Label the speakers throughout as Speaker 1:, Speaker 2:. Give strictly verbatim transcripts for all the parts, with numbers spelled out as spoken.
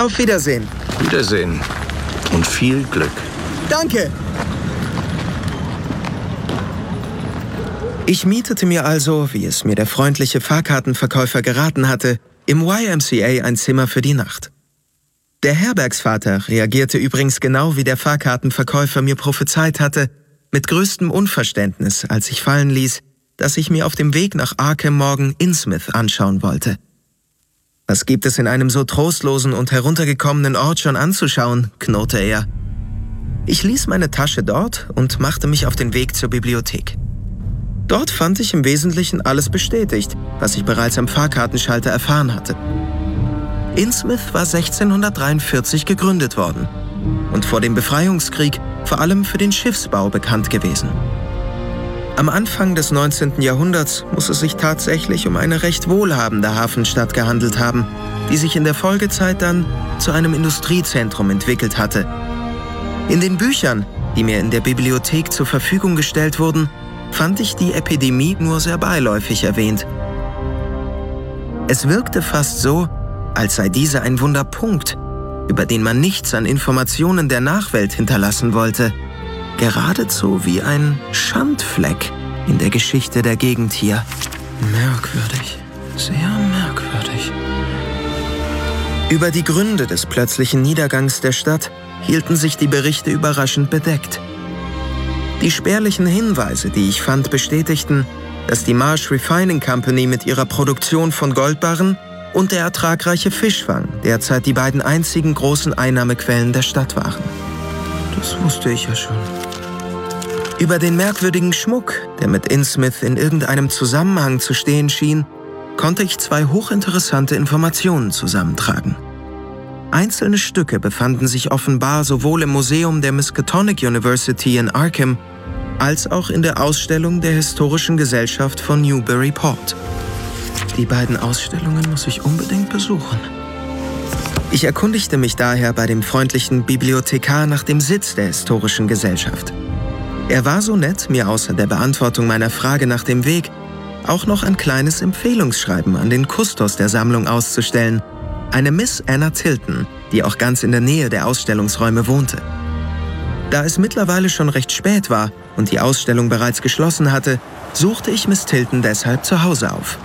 Speaker 1: Auf Wiedersehen.
Speaker 2: Wiedersehen. Und viel Glück.
Speaker 1: Danke. Ich mietete mir also, wie es mir der freundliche Fahrkartenverkäufer geraten hatte, im Y M C A ein Zimmer für die Nacht. Der Herbergsvater reagierte übrigens genau wie der Fahrkartenverkäufer mir prophezeit hatte, mit größtem Unverständnis, als ich fallen ließ, dass ich mir auf dem Weg nach Arkham morgen Innsmouth anschauen wollte. »Was gibt es in einem so trostlosen und heruntergekommenen Ort schon anzuschauen?« knurrte er. Ich ließ meine Tasche dort und machte mich auf den Weg zur Bibliothek. Dort fand ich im Wesentlichen alles bestätigt, was ich bereits am Fahrkartenschalter erfahren hatte. Innsmouth war sechzehnhundertdreiundvierzig gegründet worden und vor dem Befreiungskrieg vor allem für den Schiffsbau bekannt gewesen. Am Anfang des neunzehnten Jahrhunderts muss es sich tatsächlich um eine recht wohlhabende Hafenstadt gehandelt haben, die sich in der Folgezeit dann zu einem Industriezentrum entwickelt hatte. In den Büchern, die mir in der Bibliothek zur Verfügung gestellt wurden, fand ich die Epidemie nur sehr beiläufig erwähnt. Es wirkte fast so, als sei diese ein Wunderpunkt, über den man nichts an Informationen der Nachwelt hinterlassen wollte. Geradezu wie ein Schandfleck in der Geschichte der Gegend hier. Merkwürdig, sehr merkwürdig. Über die Gründe des plötzlichen Niedergangs der Stadt hielten sich die Berichte überraschend bedeckt. Die spärlichen Hinweise, die ich fand, bestätigten, dass die Marsh Refining Company mit ihrer Produktion von Goldbarren und der ertragreiche Fischfang derzeit die beiden einzigen großen Einnahmequellen der Stadt waren. Das wusste ich ja schon. Über den merkwürdigen Schmuck, der mit Innsmouth in irgendeinem Zusammenhang zu stehen schien, konnte ich zwei hochinteressante Informationen zusammentragen. Einzelne Stücke befanden sich offenbar sowohl im Museum der Miskatonic University in Arkham als auch in der Ausstellung der Historischen Gesellschaft von Newburyport. Die beiden Ausstellungen muss ich unbedingt besuchen. Ich erkundigte mich daher bei dem freundlichen Bibliothekar nach dem Sitz der Historischen Gesellschaft. Er war so nett, mir außer der Beantwortung meiner Frage nach dem Weg auch noch ein kleines Empfehlungsschreiben an den Kustos der Sammlung auszustellen, eine Miss Anna Tilton, die auch ganz in der Nähe der Ausstellungsräume wohnte. Da es mittlerweile schon recht spät war und die Ausstellung bereits geschlossen hatte, suchte ich Miss Tilton deshalb zu Hause auf.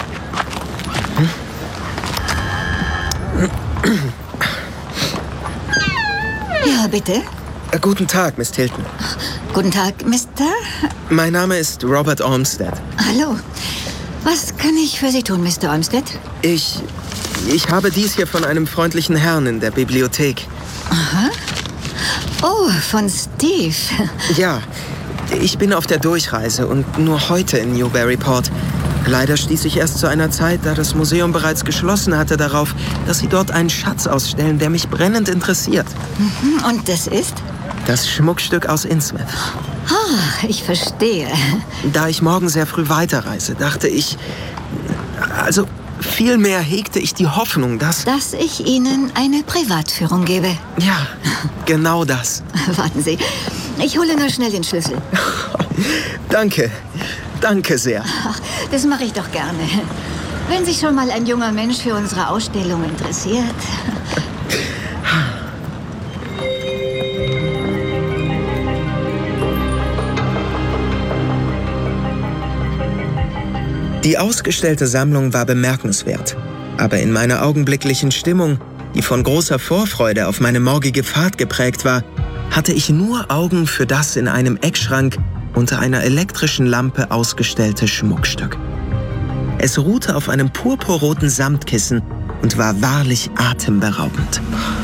Speaker 3: Ja, bitte?
Speaker 1: Äh, guten Tag, Miss Tilton.
Speaker 3: Guten Tag, Mister?
Speaker 1: Mein Name ist Robert Olmsted.
Speaker 3: Hallo. Was kann ich für Sie tun, Mister Olmsted?
Speaker 1: Ich... ich habe dies hier von einem freundlichen Herrn in der Bibliothek.
Speaker 3: Aha. Oh, von Steve.
Speaker 1: Ja, ich bin auf der Durchreise und nur heute in Newburyport. Leider stieß ich erst zu einer Zeit, da das Museum bereits geschlossen hatte, darauf, dass sie dort einen Schatz ausstellen, der mich brennend interessiert.
Speaker 3: Mhm, und das ist?
Speaker 1: Das Schmuckstück aus Innsmouth.
Speaker 3: Ah, ich verstehe.
Speaker 1: Da ich morgen sehr früh weiterreise, dachte ich... Also, vielmehr hegte ich die Hoffnung, dass...
Speaker 3: Dass ich Ihnen eine Privatführung gebe.
Speaker 1: Ja, genau das.
Speaker 3: Warten Sie, ich hole nur schnell den Schlüssel.
Speaker 1: Danke, danke sehr.
Speaker 3: Ach, das mache ich doch gerne. Wenn sich schon mal ein junger Mensch für unsere Ausstellung interessiert.
Speaker 1: Die ausgestellte Sammlung war bemerkenswert, aber in meiner augenblicklichen Stimmung, die von großer Vorfreude auf meine morgige Fahrt geprägt war, hatte ich nur Augen für das in einem Eckschrank unter einer elektrischen Lampe ausgestellte Schmuckstück. Es ruhte auf einem purpurroten Samtkissen und war wahrlich atemberaubend.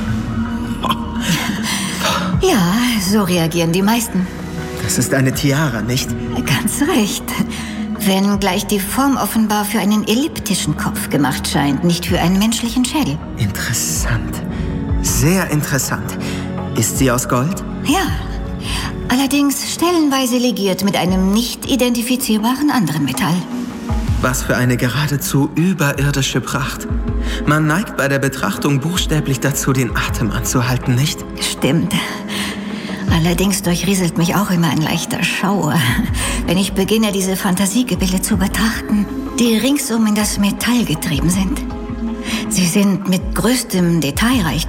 Speaker 3: Ja, so reagieren die meisten.
Speaker 1: Das ist eine Tiara, nicht?
Speaker 3: Ganz recht. Wenngleich die Form offenbar für einen elliptischen Kopf gemacht scheint, nicht für einen menschlichen Schädel.
Speaker 1: Interessant. Sehr interessant. Ist sie aus Gold?
Speaker 3: Ja. Allerdings stellenweise legiert mit einem nicht identifizierbaren anderen Metall.
Speaker 1: Was für eine geradezu überirdische Pracht. Man neigt bei der Betrachtung buchstäblich dazu, den Atem anzuhalten, nicht?
Speaker 3: Stimmt. Allerdings durchrieselt mich auch immer ein leichter Schauer, wenn ich beginne, diese Fantasiegebilde zu betrachten, die ringsum in das Metall getrieben sind. Sie sind mit größtem Detailreichtum